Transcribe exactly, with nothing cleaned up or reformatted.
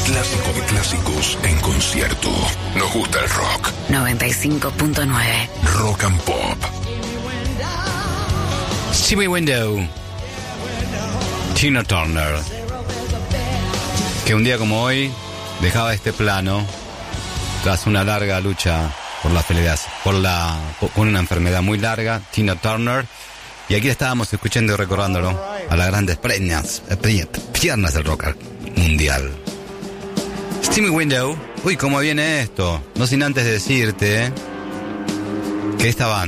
clásico de clásicos en concierto. Nos gusta el rock. noventa y cinco punto nueve. Rock and Pop. See Me Window. Tina Turner. Que un día como hoy dejaba este plano tras una larga lucha por la felicidad, por la con una enfermedad muy larga. Tina Turner. Y aquí estábamos escuchando y recordándolo a las grandes piernas, piernas del rock mundial. Steamy Window. Uy, cómo viene esto. No sin antes decirte que esta banda